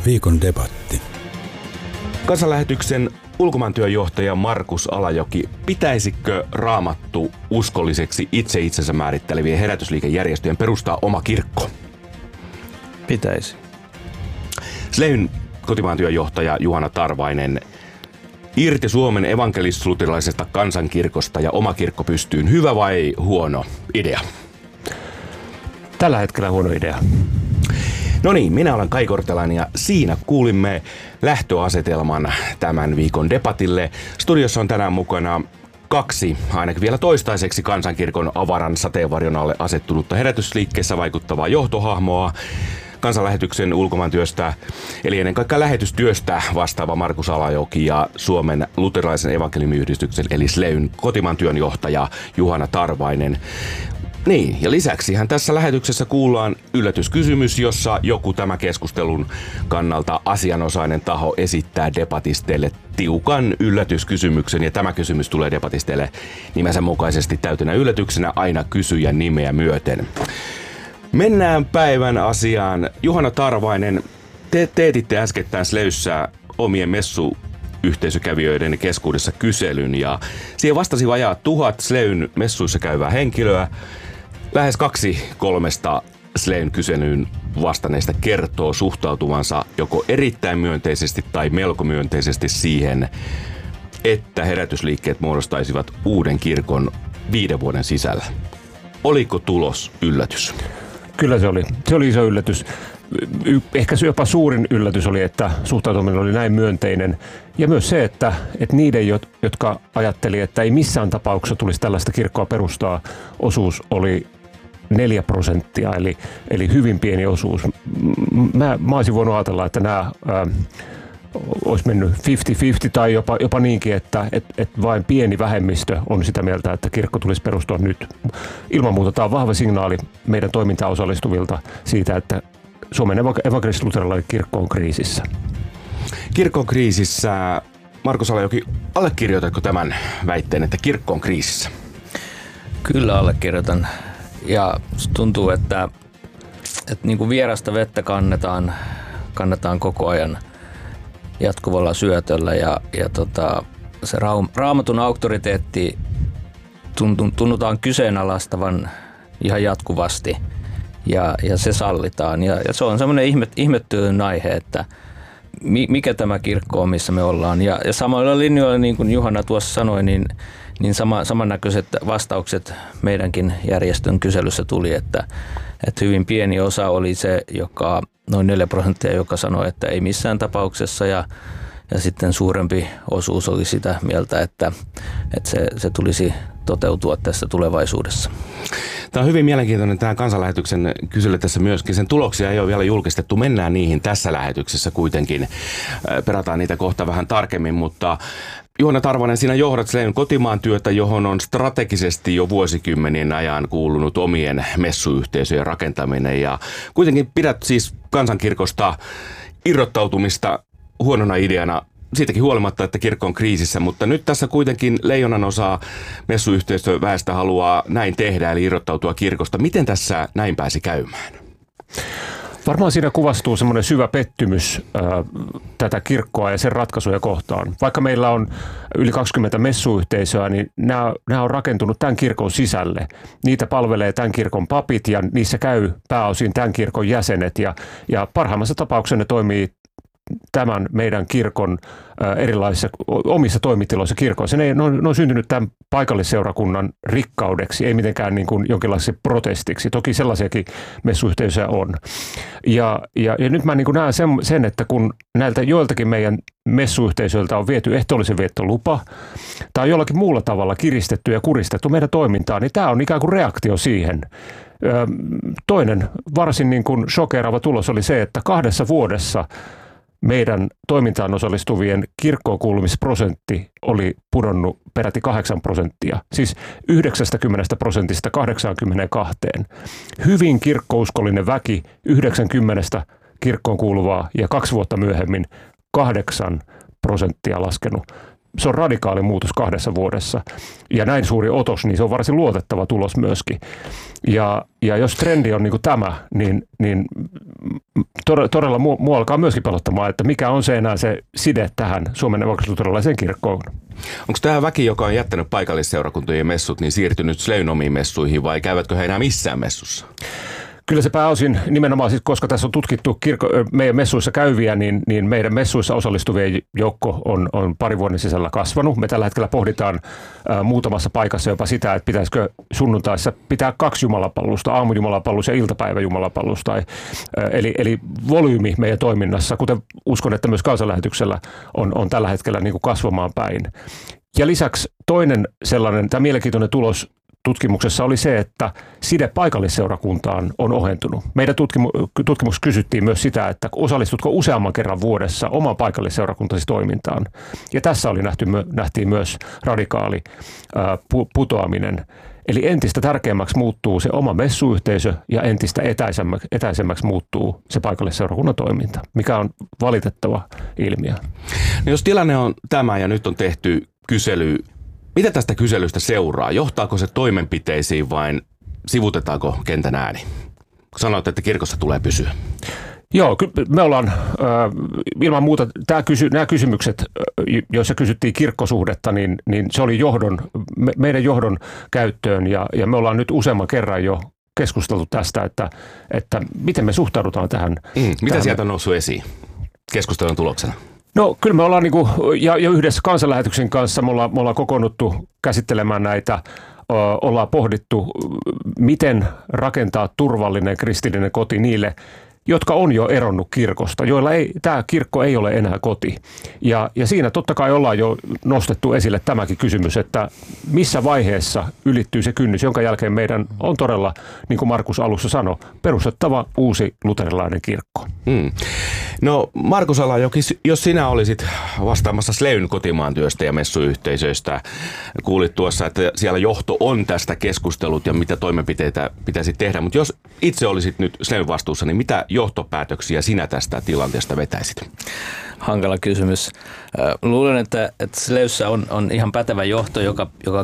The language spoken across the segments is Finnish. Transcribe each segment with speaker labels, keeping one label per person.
Speaker 1: Viikon debatti.
Speaker 2: Kansanlähetyksen ulkomaantyöjohtaja Markus Alajoki, pitäisikö Raamattu uskolliseksi itsensä määrittelevien herätysliikejärjestöjen perustaa oma kirkko?
Speaker 3: Pitäisi.
Speaker 2: Sleyn kotimaantyöjohtaja Juhana Tarvainen, irti Suomen evankelis-luterilaisesta kansankirkosta ja oma kirkko pystyyn, hyvä vai huono idea?
Speaker 3: Tällä hetkellä huono idea.
Speaker 2: No niin, minä olen Kai Kortelainen ja siinä kuulimme lähtöasetelman tämän viikon debatille. Studiossa on tänään mukana kaksi, ainakin vielä toistaiseksi kansankirkon avaran sateenvarjon alle asettunutta herätysliikkeessä vaikuttavaa johtohahmoa. Kansanlähetyksen ulkomaantyöstä, eli ennen kaikkea lähetystyöstä vastaava Markus Alajoki ja Suomen luterilaisen evankeliumiyhdistyksen eli Sleyn kotimaantyön johtaja Juhana Tarvainen. Niin, ja lisäksihän tässä lähetyksessä kuullaan yllätyskysymys, jossa joku tämä keskustelun kannalta asianosainen taho esittää debatisteille tiukan yllätyskysymyksen, ja tämä kysymys tulee debatisteille nimensä mukaisesti täytänä yllätyksenä aina kysyjän nimeä myöten. Mennään päivän asiaan. Juhana Tarvainen, te teetitte äskettäin Sleyssä omien messuyhteisökävijöiden keskuudessa kyselyn, ja siihen vastasi vajaa 1000 Sleyn messuissa käyvää henkilöä. Lähes 2/3 Sleyn kyselyyn vastanneista kertoo suhtautuvansa joko erittäin myönteisesti tai melko myönteisesti siihen, että herätysliikkeet muodostaisivat uuden kirkon 5 vuoden sisällä. Oliko tulos yllätys?
Speaker 3: Kyllä se oli. Se oli iso yllätys. Ehkä se jopa suurin yllätys oli, että suhtautuminen oli näin myönteinen. Ja myös se, että niiden, jotka ajatteli, että ei missään tapauksessa tulisi tällaista kirkkoa perustaa, osuus oli 4%, eli hyvin pieni osuus. Mä olisin voinut ajatella, että nämä olisi mennyt 50-50 tai jopa niinkin, että vain pieni vähemmistö on sitä mieltä, että kirkko tulisi perustua nyt. Ilman muuta tämä on vahva signaali meidän toimintaan osallistuvilta siitä, että Suomen evankelis-luterilainen kirkko on kriisissä.
Speaker 2: Kirkko on kriisissä. Markus Alajoki, allekirjoitatko tämän väitteen, että kirkko on kriisissä?
Speaker 4: Kyllä allekirjoitan. Ja tuntuu, että niin kuin vierasta vettä kannetaan koko ajan jatkuvalla syötöllä ja se Raamatun auktoriteetti tunnutaan kyseenalaistavan ihan jatkuvasti ja se sallitaan. Ja se on semmoinen ihmettynyt aihe, että mikä tämä kirkko on, missä me ollaan. Ja samoilla linjoilla, niin kuin Juhana tuossa sanoi, niin samannäköiset vastaukset meidänkin järjestön kyselyssä tuli, että hyvin pieni osa oli se, joka noin 4%, joka sanoi, että ei missään tapauksessa, ja sitten suurempi osuus oli sitä mieltä, että se tulisi toteutua tässä tulevaisuudessa.
Speaker 2: Tämä on hyvin mielenkiintoinen tämä kansanlähetyksen kysely tässä myöskin. Sen tuloksia ei ole vielä julkistettu. Mennään niihin tässä lähetyksessä kuitenkin. Perataan niitä kohta vähän tarkemmin, mutta Juhana Tarvainen, sinä johdat Sleyn kotimaan työtä, johon on strategisesti jo vuosikymmenien ajan kuulunut omien messuyhteisöjen rakentaminen. Ja kuitenkin pidät siis kansankirkosta irrottautumista huonona ideana siitäkin huolimatta, että kirkko on kriisissä, mutta nyt tässä kuitenkin leijonan osa messuyhteisöväestä haluaa näin tehdä, eli irrottautua kirkosta. Miten tässä näin pääsi käymään?
Speaker 3: Varmaan siinä kuvastuu semmoinen syvä pettymys tätä kirkkoa ja sen ratkaisuja kohtaan. Vaikka meillä on yli 20 messuyhteisöä, niin nämä on rakentunut tämän kirkon sisälle. Niitä palvelee tämän kirkon papit ja niissä käy pääosin tämän kirkon jäsenet ja parhaimmassa tapauksessa ne toimii tämän meidän kirkon erilaisissa omissa toimitiloissa kirkoissa. Ne on syntynyt tämän paikallisseurakunnan rikkaudeksi, ei mitenkään niin kuin jonkinlaiseksi protestiksi. Toki sellaisiakin messuyhteisöjä on. Ja nyt mä niin kuin näen sen, että kun näiltä joiltakin meidän messuyhteisöiltä on viety ehtoollisen viettolupa tai jollakin muulla tavalla kiristetty ja kuristettu meidän toimintaa, niin tämä on ikään kuin reaktio siihen. Toinen varsin niin kuin shokeeraava tulos oli se, että 2 vuodessa meidän toimintaan osallistuvien kirkkoon kuulumisprosentti oli pudonnut peräti 8%, siis 90% 82. Hyvin kirkkouskollinen väki 90 kirkkoon kuuluvaa ja 2 vuotta myöhemmin 8% laskenut. Se on radikaali muutos 2 vuodessa. Ja näin suuri otos, niin se on varsin luotettava tulos myöskin. Ja jos trendi on niin kuin tämä, niin todella mua alkaa myöskin pelottamaan, että mikä on se enää se side tähän Suomen evankelis-luterilaiseen kirkkoon.
Speaker 2: Onko tämä väki, joka on jättänyt paikallisseurakuntien messut, niin siirtynyt Slöyn omiin messuihin vai käyvätkö he enää missään messussa?
Speaker 3: Kyllä se pääosin nimenomaan, koska tässä on tutkittu meidän messuissa käyviä, niin meidän messuissa osallistuvien joukko on parin vuoden sisällä kasvanut. Me tällä hetkellä pohditaan muutamassa paikassa jopa sitä, että pitäisikö sunnuntaissa pitää 2 jumalapalvelusta, aamujumalapalvelus ja iltapäiväjumalapalvelus. Eli volyymi meidän toiminnassa, kuten uskon, että myös kansanlähetyksellä on tällä hetkellä niin kuin kasvamaan päin. Ja lisäksi toinen sellainen, tämä mielenkiintoinen tulos tutkimuksessa oli se, että side paikallisseurakuntaan on ohentunut. Meidän tutkimuksessa kysyttiin myös sitä, että osallistutko useamman kerran vuodessa oman paikallisseurakuntasi toimintaan. Ja tässä nähtiin myös radikaali putoaminen. Eli entistä tärkeämmäksi muuttuu se oma messuyhteisö ja entistä etäisemmäksi muuttuu se paikallisseurakunnan toiminta, mikä on valitettava ilmiö.
Speaker 2: No jos tilanne on tämä ja nyt on tehty kysely, mitä tästä kyselystä seuraa? Johtaako se toimenpiteisiin vai sivutetaanko kentän ääni? Sanoit, että kirkossa tulee pysyä.
Speaker 3: Joo, me ollaan ilman muuta, nämä kysymykset, joissa kysyttiin kirkkosuhdetta, niin se oli meidän johdon käyttöön ja me ollaan nyt useamman kerran jo keskusteltu tästä, että miten me suhtaudutaan tähän.
Speaker 2: Mitä sieltä on noussut esiin keskustelun tuloksena?
Speaker 3: No kyllä me ollaan ja yhdessä kansanlähetyksen kanssa me ollaan kokoonnuttu käsittelemään näitä, ollaan pohdittu, miten rakentaa turvallinen kristillinen koti niille, jotka on jo eronnut kirkosta, joilla tämä kirkko ei ole enää koti. Ja siinä totta kai ollaan jo nostettu esille tämäkin kysymys, että missä vaiheessa ylittyy se kynnys, jonka jälkeen meidän on todella, niin kuin Markus alussa sanoi, perustettava uusi luterilainen kirkko.
Speaker 2: No Markus Alajoki, jos sinä olisit vastaamassa Sleyn kotimaan työstä ja messuyhteisöistä, kuulit tuossa, että siellä johto on tästä keskustellut ja mitä toimenpiteitä pitäisi tehdä, mutta jos itse olisit nyt Sleyn vastuussa, niin mitä johtopäätöksiä sinä tästä tilanteesta vetäisit?
Speaker 4: Hankala kysymys. Luulen, että Sleyssä on ihan pätevä johto, joka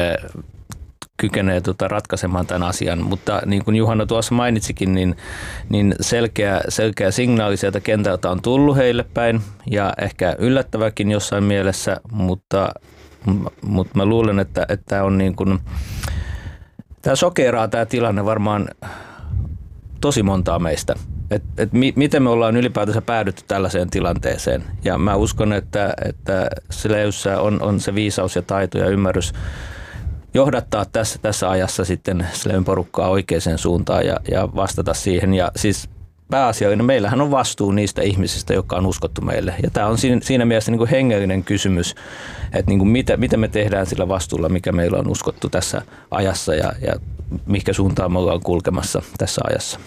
Speaker 4: kykenee ratkaisemaan tämän asian, mutta niin kuin Juhana tuossa mainitsikin, niin selkeä signaali sieltä kentältä on tullut heille päin ja ehkä yllättäväkin jossain mielessä, mutta mä luulen, että tämä on niin kuin, tämä sokeraa tämä tilanne varmaan tosi montaa meistä. Miten me ollaan ylipäätänsä päädytty tällaiseen tilanteeseen. Ja mä uskon, että Sleyssä on se viisaus ja taito ja ymmärrys johdattaa tässä ajassa sitten Sleyn porukkaa oikeaan suuntaan ja vastata siihen. Ja siis pääasiallinen, meillähän on vastuu niistä ihmisistä, jotka on uskottu meille. Ja tämä on siinä mielessä niin kuin hengellinen kysymys, että niin kuin mitä me tehdään sillä vastuulla, mikä meillä on uskottu tässä ajassa ja mihinkä suuntaan me ollaan kulkemassa tässä ajassa.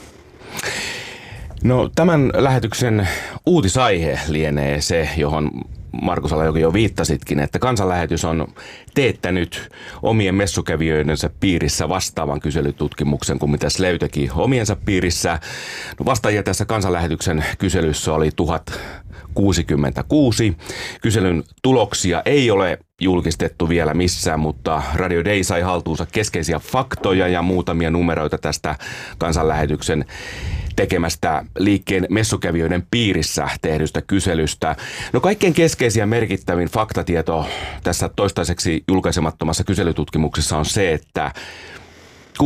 Speaker 2: No tämän lähetyksen uutisaihe lienee se, johon Markus Alajoki jo viittasitkin, että kansanlähetys on teettänyt omien messukävijöidensä piirissä vastaavan kyselytutkimuksen kuin mitä Sley teki omiensa piirissä. No vastaajia tässä kansanlähetyksen kyselyssä oli 1066. Kyselyn tuloksia ei ole julkistettu vielä missään, mutta Radio Day sai haltuunsa keskeisiä faktoja ja muutamia numeroita tästä kansanlähetyksen tekemästä liikkeen messukävijöiden piirissä tehdystä kyselystä. No kaikkein keskeisin ja merkittävin faktatieto tässä toistaiseksi julkaisemattomassa kyselytutkimuksessa on se, että 65%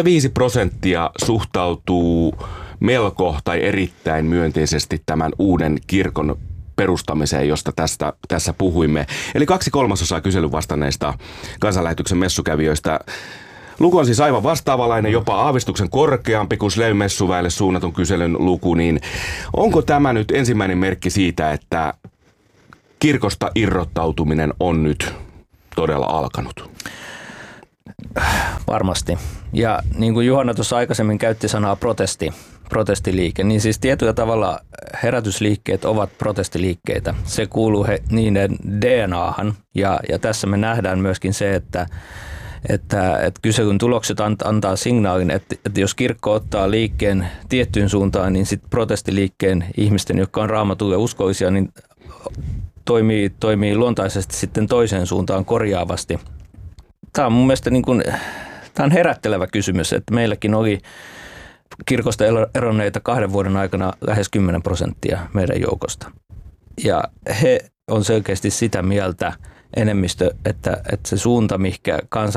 Speaker 2: suhtautuu melko tai erittäin myönteisesti tämän uuden kirkon perustamiseen, josta tässä puhuimme. Eli 2/3 kyselyn vastanneista kansanlähetyksen messukävijöistä. Luku on siis aivan vastaavalainen, jopa aavistuksen korkeampi kuin Sleyn messuväelle suunnatun kyselyn luku, niin onko tämä nyt ensimmäinen merkki siitä, että kirkosta irrottautuminen on nyt todella alkanut?
Speaker 4: Varmasti. Ja niin kuin Juhana tuossa aikaisemmin käytti sanaa protestiliike, niin siis tietyllä tavalla herätysliikkeet ovat protestiliikkeitä. Se kuuluu niiden DNAhan ja tässä me nähdään myöskin se, että kyselyn tulokset antaa signaalin, että jos kirkko ottaa liikkeen tiettyyn suuntaan, niin sitten protestiliikkeen ihmisten, jotka on Raamatulle uskollisia, niin toimii luontaisesti sitten toiseen suuntaan korjaavasti. Tämä on mun mielestä tämä on herättelevä kysymys, että meilläkin oli kirkosta eronneita 2 vuoden aikana lähes 10% meidän joukosta. Ja he on selkeästi sitä mieltä enemmistö, että se suunta, mihinkä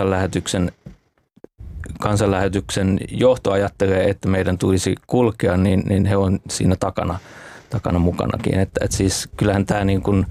Speaker 4: kansanlähetyksen johto ajattelee, että meidän tulisi kulkea, niin he on siinä takana mukanakin. Että siis kyllähän tämä niin kuin,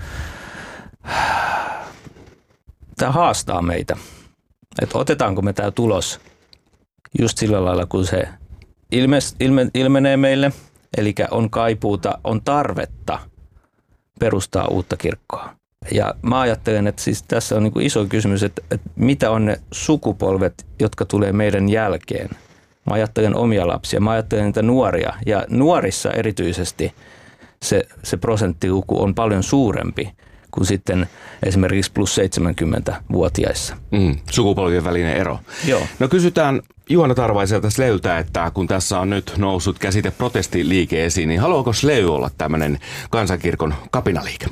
Speaker 4: tämä haastaa meitä. Että otetaanko me tämä tulos just sillä lailla, kun se ilmenee meille, eli on kaipuuta, on tarvetta perustaa uutta kirkkoa. Ja mä ajattelen, että siis tässä on niin kuin iso kysymys, että mitä on ne sukupolvet, jotka tulee meidän jälkeen. Mä ajattelen omia lapsia, mä ajattelen niitä nuoria, ja nuorissa erityisesti se prosenttiluku on paljon suurempi kuin sitten esimerkiksi plus 70-vuotiaissa.
Speaker 2: Sukupolvien välinen ero.
Speaker 4: Joo.
Speaker 2: No kysytään Juhana Tarvaiselta Sleyltä, että kun tässä on nyt noussut käsite protestiliike esiin, niin haluaako Sley olla tämmöinen kansankirkon kapinaliike?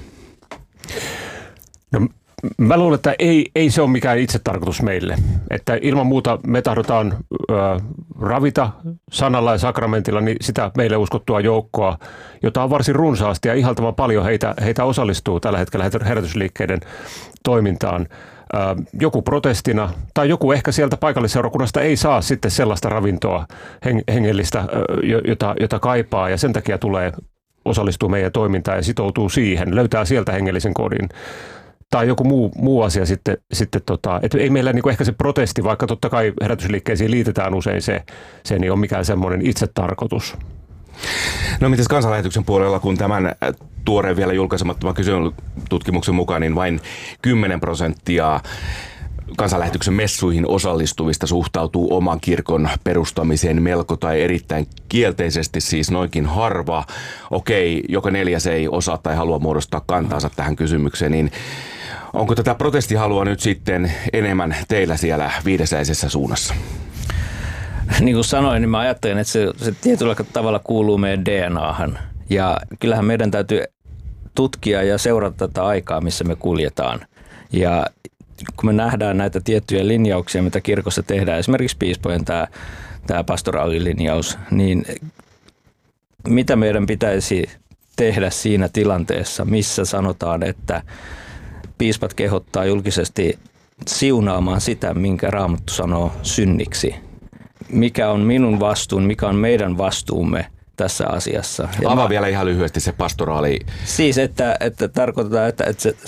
Speaker 3: No, mä luulen, että ei se ole mikään itsetarkoitus meille. Että ilman muuta me tahdotaan ravita sanalla ja sakramentilla niin sitä meille uskottua joukkoa, jota on varsin runsaasti ja ihaltavan paljon heitä osallistuu tällä hetkellä herätysliikkeiden toimintaan. Joku protestina tai joku ehkä sieltä paikallisseurakunnasta ei saa sitten sellaista ravintoa hengellistä, jota kaipaa ja sen takia osallistuu meidän toimintaan ja sitoutuu siihen, löytää sieltä hengellisen kodin. Tai joku muu asia sitten että ei meillä niin kuin ehkä se protesti, vaikka totta kai herätysliikkeisiin liitetään usein se ei ole mikään semmoinen itsetarkoitus.
Speaker 2: No mites kansanlähetyksen puolella, kun tämän tuoreen vielä julkaisemattoman kyselytutkimuksen mukaan, niin vain 10% kansanlähetyksen messuihin osallistuvista suhtautuu oman kirkon perustamiseen melko tai erittäin kielteisesti, siis noinkin harva. Okei, joka 4 ei osaa tai halua muodostaa kantaansa tähän kysymykseen, niin onko tätä protestihalua nyt sitten enemmän teillä siellä viidesäisessä suunnassa?
Speaker 4: Niin kuin sanoin, niin mä ajattelen, että se tietyllä tavalla kuuluu meidän DNAhan. Ja kyllähän meidän täytyy tutkia ja seurata tätä aikaa, missä me kuljetaan. Ja kun me nähdään näitä tiettyjä linjauksia, mitä kirkossa tehdään, esimerkiksi piispojen tämä pastoraalilinjaus, niin mitä meidän pitäisi tehdä siinä tilanteessa, missä sanotaan, että piispat kehottaa julkisesti siunaamaan sitä, minkä Raamattu sanoo synniksi. Mikä on minun vastuun, mikä on meidän vastuumme tässä asiassa.
Speaker 2: Avaa vielä ihan lyhyesti se pastoraali.
Speaker 4: Siis, että tarkoitetaan, että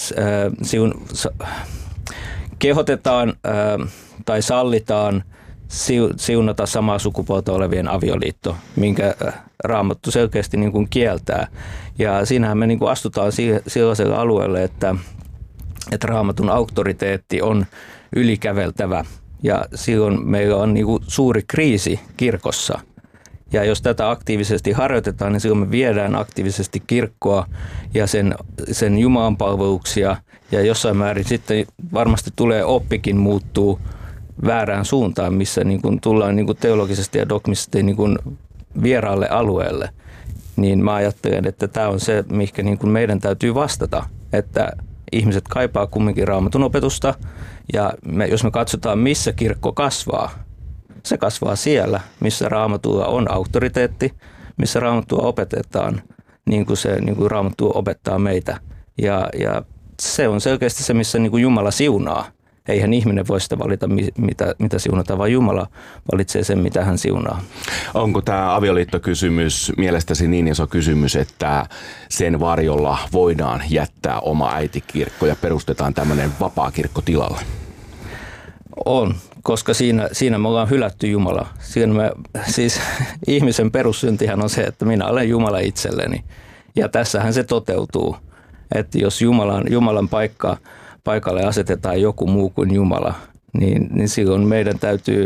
Speaker 4: kehotetaan tai sallitaan siunata samaa sukupuolta olevien avioliitto, minkä Raamattu selkeästi niin kuin kieltää. Ja siinähän me niin kuin astutaan sellaiselle alueelle, että Raamatun auktoriteetti on ylikäveltävä. Ja silloin meillä on niin kuin suuri kriisi kirkossa. Ja jos tätä aktiivisesti harjoitetaan, niin silloin me viedään aktiivisesti kirkkoa ja sen Jumalan palveluksia. Ja jossain määrin sitten varmasti tulee oppikin muuttuu väärään suuntaan, missä niin kuin tullaan niin kuin teologisesti ja dogmisesti niin kuin vieraalle alueelle. Niin mä ajattelen, että tämä on se, mihinkä niin kuin meidän täytyy vastata, että ihmiset kaipaa kumminkin Raamatun opetusta. Ja jos me katsotaan, missä kirkko kasvaa, se kasvaa siellä, missä Raamatulla on auktoriteetti, missä Raamattua opetetaan, niin kuin Raamattu opettaa meitä. Ja se on selkeästi se, missä niin kuin Jumala siunaa. Eihän ihminen voi sitä valita, mitä siunata, vaan Jumala valitsee sen, mitä hän siunaa.
Speaker 2: Onko tämä avioliittokysymys mielestäsi niin iso kysymys, että sen varjolla voidaan jättää oma äitikirkko ja perustetaan tämmöinen vapaa kirkko tilalle?
Speaker 4: On, koska siinä me ollaan hylätty Jumala. Siis ihmisen perussyntihän on se, että minä olen Jumala itselleni. Ja tässähän se toteutuu, että jos Jumalan paikalle asetetaan joku muu kuin Jumala, niin silloin meidän täytyy